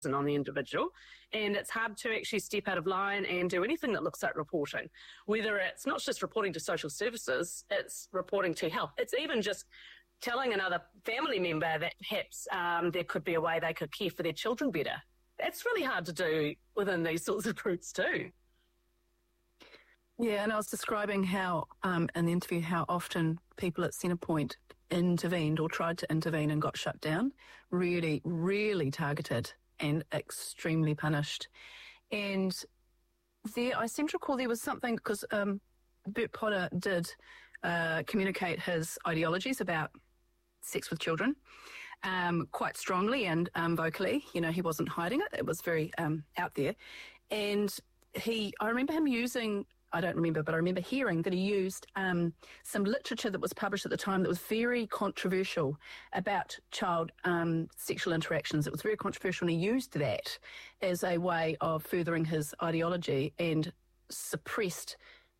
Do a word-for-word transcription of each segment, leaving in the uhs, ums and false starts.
on the individual, and it's hard to actually step out of line and do anything that looks like reporting, whether it's not just reporting to social services, it's reporting to health. It's even just telling another family member that perhaps um, there could be a way they could care for their children better. It's really hard to do within these sorts of groups too. Yeah, and I was describing how, um, in the interview, how often people at Centrepoint intervened or tried to intervene and got shut down, really, really targeted and extremely punished. And there, I seem to recall there was something, because um, Bert Potter did uh, communicate his ideologies about sex with children um, quite strongly and um, vocally. You know, he wasn't hiding it. It was very um, out there. And he, I remember him using, I don't remember, but I remember hearing that he used um, some literature that was published at the time that was very controversial about child um, sexual interactions. It was very controversial, and he used that as a way of furthering his ideology and suppressed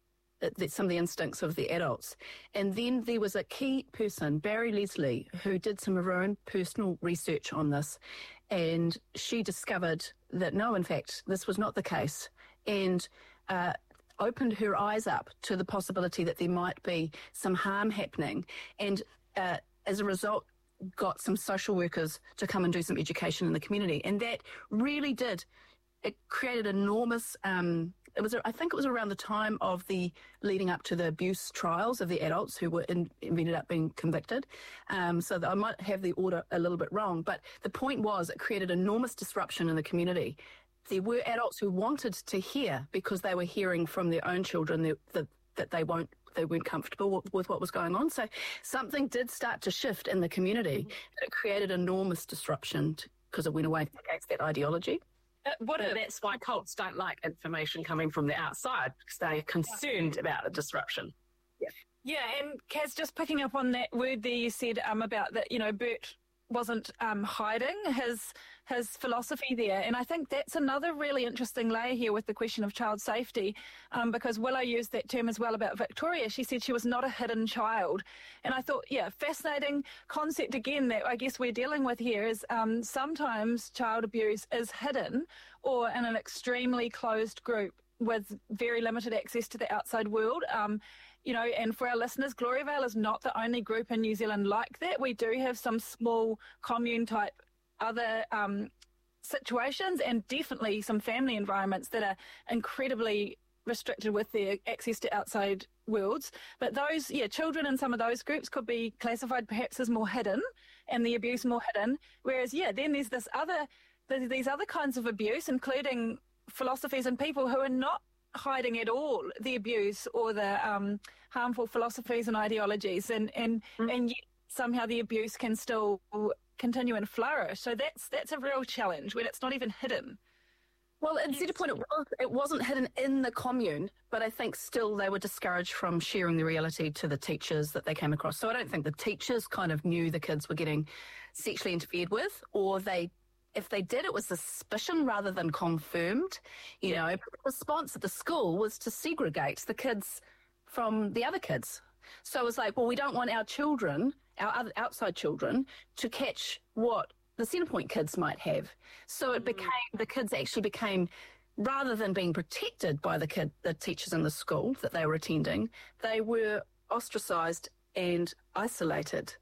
uh, some of the instincts of the adults. And then there was a key person, Barry Leslie, who did some of her own personal research on this, and she discovered that no, in fact, this was not the case. And uh, opened her eyes up to the possibility that there might be some harm happening, and uh, as a result got some social workers to come and do some education in the community. And that really did, it created enormous, um, it was, I think it was around the time of the leading up to the abuse trials of the adults who were in, ended up being convicted. Um, so that I might have the order a little bit wrong, but the point was it created enormous disruption in the community. There were adults who wanted to hear, because they were hearing from their own children that, that, that they won't, they weren't comfortable with, with what was going on. So something did start to shift in the community. Mm-hmm. It created enormous disruption because it went away against that ideology. Uh, what if, that's why cults don't like information coming from the outside, because they're concerned about the disruption. Yeah, yeah. And Kaz, just picking up on that word there, you said um, about that, you know, Bert wasn't um, hiding his his philosophy there. And I think that's another really interesting layer here with the question of child safety, um, because Willow used that term as well about Victoria. She said she was not a hidden child. And I thought, yeah, fascinating concept again that I guess we're dealing with here is um, sometimes child abuse is hidden or in an extremely closed group with very limited access to the outside world. Um, you know, and for our listeners, Gloriavale is not the only group in New Zealand like that. We do have some small commune type other um, situations, and definitely some family environments that are incredibly restricted with their access to outside worlds. But those, yeah, children in some of those groups could be classified perhaps as more hidden, and the abuse more hidden. Whereas, yeah, then there's this other, there's these other kinds of abuse, including philosophies and people who are not hiding at all the abuse or the um, harmful philosophies and ideologies, and and mm. and yet somehow the abuse can still continue and flourish. So that's that's a real challenge when it's not even hidden. Well, at Centrepoint, it, was, it wasn't hidden in the commune, but I think still they were discouraged from sharing the reality to the teachers that they came across. So I don't think the teachers kind of knew the kids were getting sexually interfered with, or they, if they did, it was suspicion rather than confirmed. You yeah. know, the response at the school was to segregate the kids from the other kids. So it was like, well, we don't want our children, our other outside children, to catch what the Centrepoint kids might have. So it became, the kids actually became, rather than being protected by the kid, the teachers in the school that they were attending, they were ostracised and isolated.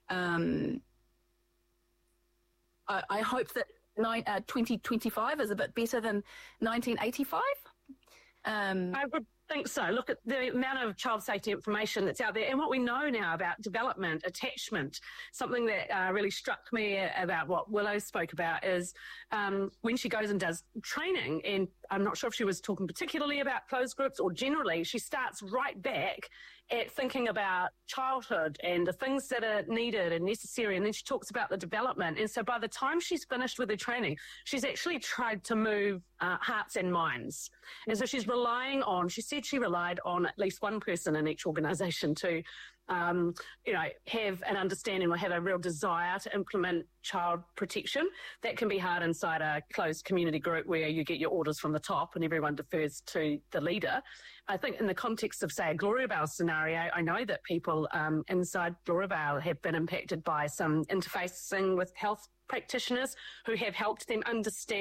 Um, I, I hope that nine, uh, twenty twenty-five is a bit better than nineteen eighty-five. Um, I would think so. Look at the amount of child safety information that's out there and what we know now about development, attachment. Something that uh, really struck me about what Willow spoke about is um, when she goes and does training, and I'm not sure if she was talking particularly about closed groups or generally, she starts right back at thinking about childhood and the things that are needed and necessary, and then she talks about the development. And so by the time she's finished with her training, she's actually tried to move uh, hearts and minds. And so she's relying on, she said she relied on at least one person in each organisation to um, you know, have an understanding or have a real desire to implement child protection. That can be hard inside a closed community group where you get your orders from the top and everyone defers to the leader. I think in the context of, say, a Gloriavale scenario, I know that people um, inside Gloriavale have been impacted by some interfacing with health practitioners who have helped them understand